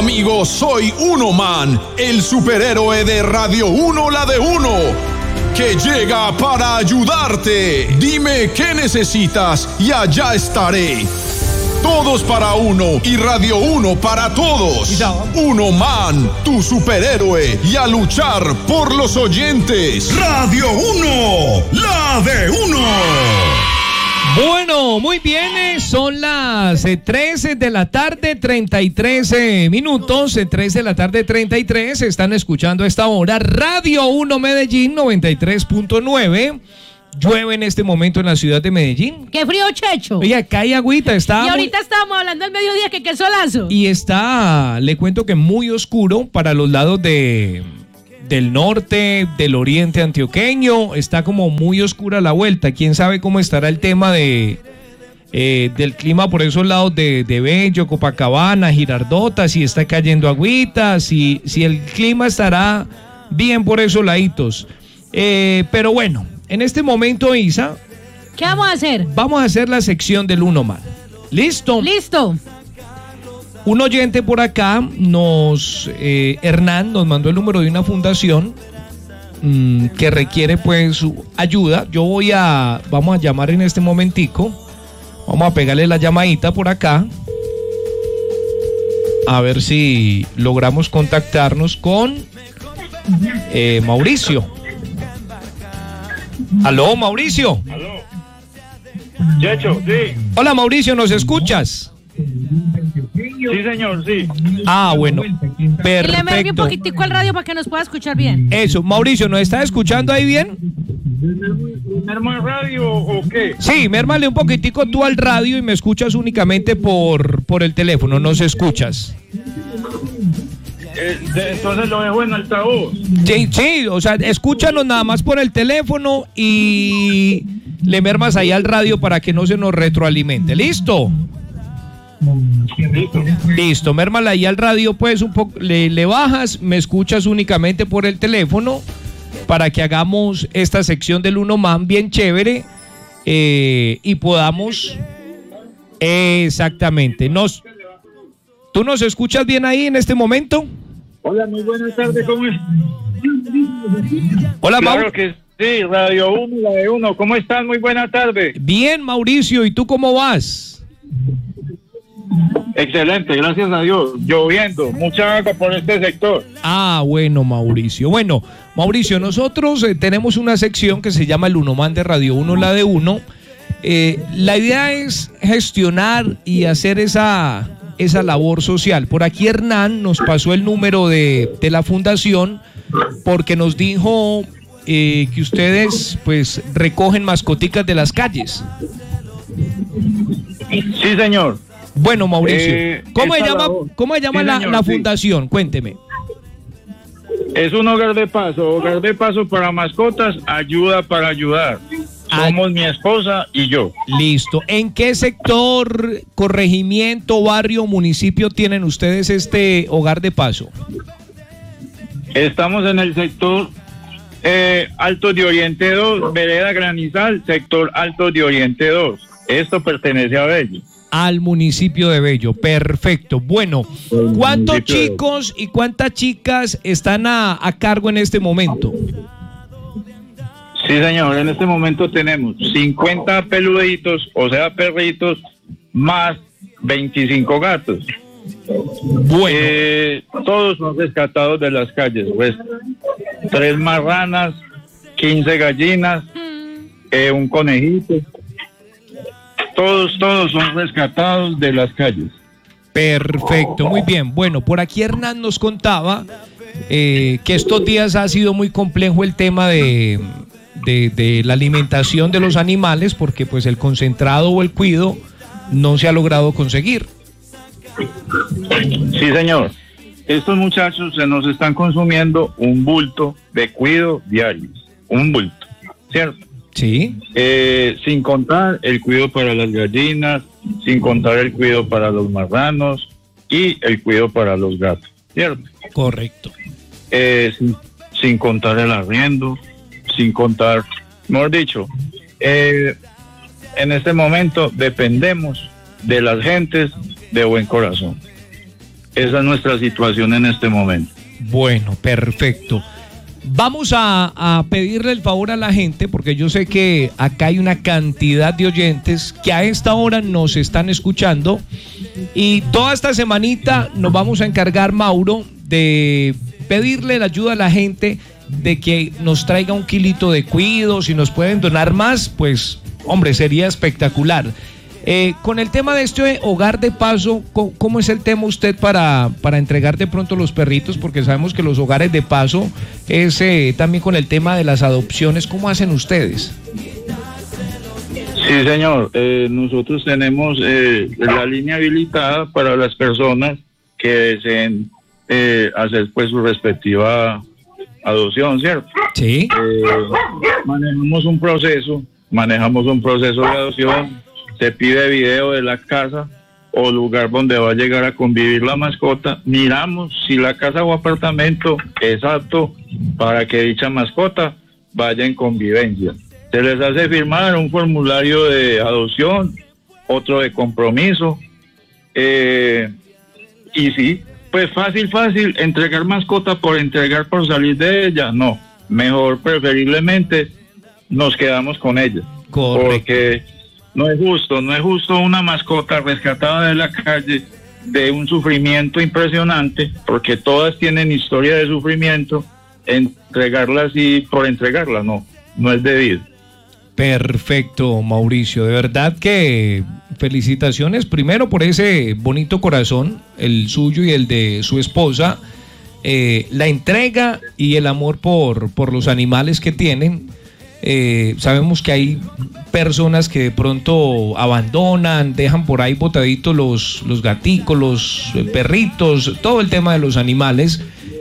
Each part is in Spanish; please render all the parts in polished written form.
amigos, soy Uno Man, el superhéroe de Radio 1, la de Uno, que llega para ayudarte. Dime qué necesitas y allá estaré. Todos para uno y Radio 1 para todos. Uno Man, tu superhéroe, y a luchar por los oyentes. Radio 1, la de Uno. Bueno, muy bien, son las 13 de la tarde, 33 minutos, 3 de la tarde, 33, están escuchando a esta hora Radio 1 Medellín 93.9. Llueve en este momento en la ciudad de Medellín. ¡Qué frío, Checho! Oye, acá hay agüita, está... Y ahorita estábamos hablando al mediodía que qué solazo. Y está, le cuento que muy oscuro para los lados del norte, del oriente antioqueño, está como muy oscura la vuelta. Quién sabe cómo estará el tema del clima por esos lados de Bello, Copacabana, Girardota, si está cayendo agüita, si el clima estará bien por esos laditos. Pero bueno, en este momento, Isa, ¿qué vamos a hacer? Vamos a hacer la sección del Uno Man. ¿Listo? Listo. Un oyente por acá Hernán nos mandó el número de una fundación que requiere pues su ayuda. Vamos a llamar en este momentico. Vamos a pegarle la llamadita por acá. A ver si logramos contactarnos con Mauricio. ¿Aló, Mauricio? ¿Aló? Checho, sí. Hola, Mauricio, ¿nos escuchas? Sí, señor, sí. Ah, bueno, perfecto. Y le mueve un poquitico al radio para que nos pueda escuchar bien. Eso, Mauricio, ¿nos está escuchando ahí bien? ¿Merma radio o qué? Sí, mérmale un poquitico tú al radio y me escuchas únicamente por el teléfono, ¿nos escuchas? Entonces lo dejo en altavoz. Sí, o sea, escúchanos nada más por el teléfono y le mermas ahí al radio para que no se nos retroalimente. ¿Listo? Listo, mérmala ahí al radio, pues un poco, le bajas, me escuchas únicamente por el teléfono para que hagamos esta sección del Uno Man bien chévere y podamos exactamente. ¿Tú nos escuchas bien ahí en este momento? Hola, muy buenas tardes, ¿cómo es? Hola, claro que sí, Radio 1, la de Uno, ¿cómo están? Muy buena tarde. Bien, Mauricio, ¿y tú cómo vas? Excelente, gracias a Dios. Lloviendo, mucha agua por este sector. Ah, bueno, Mauricio. Bueno, Mauricio, nosotros tenemos una sección que se llama el Uno Man de Radio 1, la de Uno. La idea es gestionar y hacer esa labor social. Por aquí Hernán nos pasó el número de la fundación porque nos dijo que ustedes pues recogen mascoticas de las calles. Sí, señor. Bueno, Mauricio, ¿cómo se llama sí, señor, la fundación? Cuénteme. Es un hogar de paso para mascotas, ayuda para ayudar. Somos mi esposa y yo. Listo. ¿En qué sector, corregimiento, barrio, municipio tienen ustedes este hogar de paso? Estamos en el sector Alto de Oriente 2, Vereda Granizal, sector Alto de Oriente 2. Esto pertenece a Bello. Al municipio de Bello, perfecto. Bueno, ¿cuántos chicos y cuántas chicas están a cargo en este momento? Sí, señor, en este momento tenemos 50 peluditos, o sea, perritos, más 25 gatos. Bueno. Todos son rescatados de las calles, pues 3 marranas, 15 gallinas, un conejito. Todos son rescatados de las calles. Perfecto, muy bien. Bueno, por aquí Hernán nos contaba que estos días ha sido muy complejo el tema de la alimentación de los animales porque pues el concentrado o el cuido no se ha logrado conseguir. Sí, señor. Estos muchachos se nos están consumiendo un bulto de cuido diario. Un bulto, ¿cierto? Sí. Sin contar el cuidado para las gallinas, sin contar el cuidado para los marranos y el cuidado para los gatos, ¿cierto? Correcto. Sin contar el arriendo, sin contar, mejor dicho, en este momento dependemos de las gentes de buen corazón. Esa es nuestra situación en este momento. Bueno, perfecto. Vamos a pedirle el favor a la gente, porque yo sé que acá hay una cantidad de oyentes que a esta hora nos están escuchando, y toda esta semanita nos vamos a encargar, Mauro, de pedirle la ayuda a la gente de que nos traiga 1 kilito de cuido. Si nos pueden donar más, pues hombre, sería espectacular. Con el tema de este hogar de paso, ¿cómo es el tema usted para entregar de pronto los perritos? Porque sabemos que los hogares de paso es también con el tema de las adopciones. ¿Cómo hacen ustedes? Sí, señor. Nosotros tenemos la línea habilitada para las personas que deseen hacer pues su respectiva adopción, ¿cierto? Sí. Manejamos un proceso de adopción. Se pide video de la casa o lugar donde va a llegar a convivir la mascota. Miramos si la casa o apartamento es apto para que dicha mascota vaya en convivencia. Se les hace firmar un formulario de adopción, otro de compromiso. Y sí, pues fácil, entregar mascota por entregar, por salir de ella, no. Mejor, preferiblemente, nos quedamos con ella. Correcto. Porque no es justo una mascota rescatada de la calle de un sufrimiento impresionante, porque todas tienen historia de sufrimiento, entregarla así por entregarla, no es debido. Perfecto, Mauricio, de verdad que felicitaciones primero por ese bonito corazón, el suyo y el de su esposa, la entrega y el amor por los animales que tienen. Sabemos que hay personas que de pronto abandonan, dejan por ahí botaditos los gaticos, los perritos, todo el tema de los animales.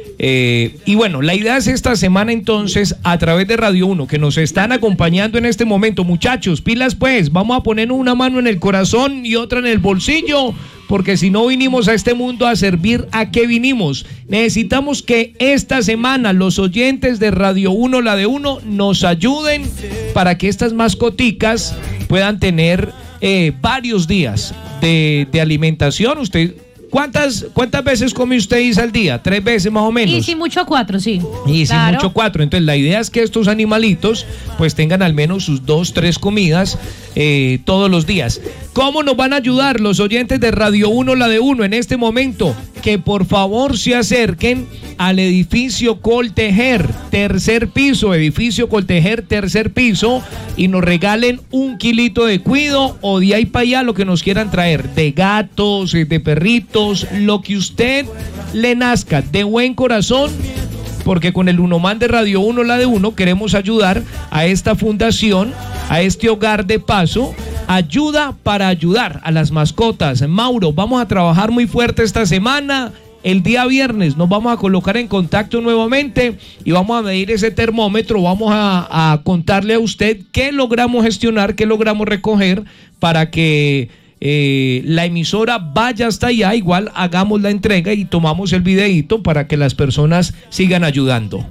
Y bueno, la idea es esta semana entonces, a través de Radio 1, que nos están acompañando en este momento. Muchachos, pilas pues, vamos a poner una mano en el corazón y otra en el bolsillo, porque si no vinimos a este mundo a servir, ¿a qué vinimos? Necesitamos que esta semana los oyentes de Radio 1, la de 1, nos ayuden para que estas mascoticas puedan tener varios días de alimentación. Usted... ¿Cuántas veces come usted, Isa, al día? 3 veces más o menos. Y si mucho 4, sí. Y claro. si mucho 4. Entonces la idea es que estos animalitos pues tengan al menos sus 2, 3 comidas todos los días. ¿Cómo nos van a ayudar los oyentes de Radio 1, la de 1 en este momento? Que por favor se acerquen al edificio Coltejer, tercer piso, edificio Coltejer, tercer piso, y nos regalen 1 kilito de cuido, o de ahí para allá lo que nos quieran traer, de gatos, de perritos, lo que usted le nazca, de buen corazón, porque con el Unoman de Radio 1, la de 1, queremos ayudar a esta fundación, a este hogar de paso. Ayuda para ayudar a las mascotas. Mauro, vamos a trabajar muy fuerte esta semana. El día viernes nos vamos a colocar en contacto nuevamente y vamos a medir ese termómetro. Vamos a contarle a usted qué logramos gestionar, qué logramos recoger para que la emisora vaya hasta allá. Igual hagamos la entrega y tomamos el videíto para que las personas sigan ayudando.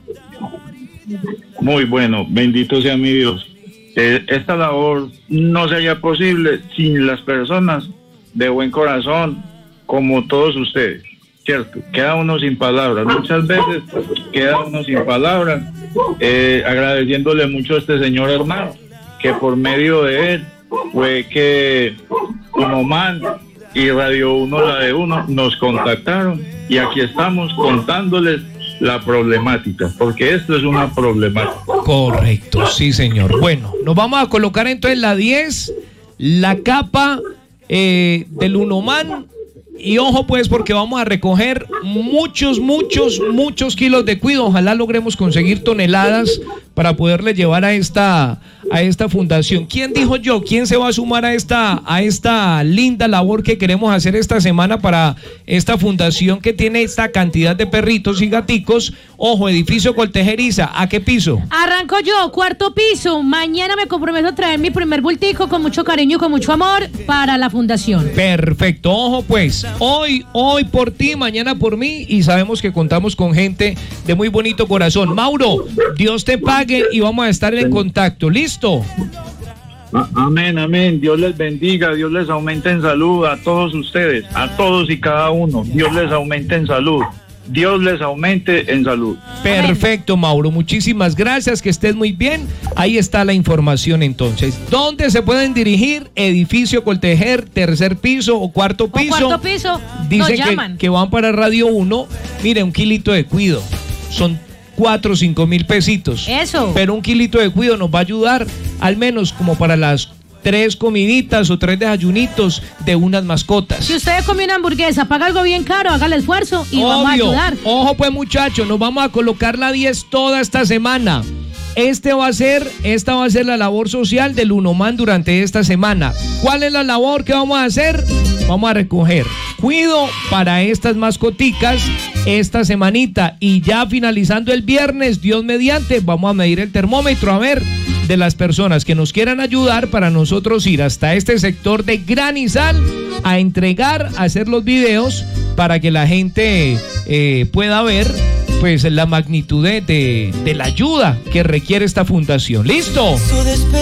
Muy bueno, bendito sea mi Dios. Esta labor no sería posible sin las personas de buen corazón como todos ustedes, ¿cierto? Queda uno sin palabras, muchas veces queda uno sin palabras, agradeciéndole mucho a este señor hermano, que por medio de él fue que Unoman y Radio 1, la de 1, nos contactaron, y aquí estamos contándoles la problemática, porque esto es una problemática. Correcto, sí señor. Bueno, nos vamos a colocar entonces la 10, la capa del Unoman, y ojo pues, porque vamos a recoger muchos kilos de cuido. Ojalá logremos conseguir toneladas para poderle llevar a esta fundación. ¿Quién dijo yo? ¿Quién se va a sumar a esta linda labor que queremos hacer esta semana para esta fundación que tiene esta cantidad de perritos y gaticos? Ojo, edificio Coltejeriza, ¿a qué piso? Arranco yo, 4º piso. Mañana me comprometo a traer mi primer bultico con mucho cariño y con mucho amor para la fundación. Perfecto, ojo pues, hoy por ti, mañana por mí, y sabemos que contamos con gente de muy bonito corazón. Mauro, Dios te pague y vamos a estar en contacto. ¿Listo? Amén, amén. Dios les bendiga, Dios les aumente en salud a todos ustedes, a todos y cada uno. Dios les aumente en salud. Dios les aumente en salud. Perfecto, Mauro. Muchísimas gracias, que estés muy bien. Ahí está la información entonces. ¿Dónde se pueden dirigir? Edificio Coltejer, tercer piso o cuarto piso. Cuarto piso, Dicen nos llaman. que van para Radio 1. Mire, un kilito de cuido. Son 4 o 5 mil pesitos. Eso. Pero un kilito de cuido nos va a ayudar al menos como para las 3 comiditas o 3 desayunitos de unas mascotas. Si usted come una hamburguesa, paga algo bien caro, haga el esfuerzo y vamos a Obvio. ayudar. Ojo pues, muchachos, nos vamos a colocar la 10 toda esta semana. Esta va a ser la labor social del Unoman durante esta semana. ¿Cuál es la labor que vamos a hacer? Vamos a recoger cuido para estas mascoticas esta semanita, y ya finalizando el viernes, Dios mediante, vamos a medir el termómetro a ver de las personas que nos quieran ayudar para nosotros ir hasta este sector de Granizal a entregar, a hacer los videos para que la gente pueda ver pues la magnitud de la ayuda que requiere esta fundación. ¿Listo?